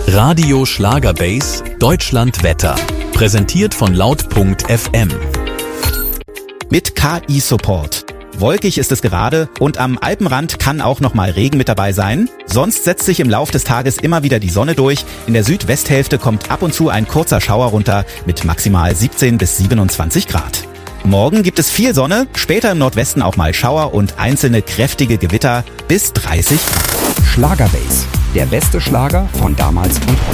Radio Schlagerbase Deutschland Wetter. Präsentiert von Laut.fm. Mit KI-Support. Wolkig ist es gerade und am Alpenrand kann auch noch mal Regen mit dabei sein. Sonst setzt sich im Lauf des Tages immer wieder die Sonne durch. In der Südwesthälfte kommt ab und zu ein kurzer Schauer runter mit maximal 17 bis 27 Grad. Morgen gibt es viel Sonne, später im Nordwesten auch mal Schauer und einzelne kräftige Gewitter bis 30 Grad. Schlagerbase, der beste Schlager von damals und heute.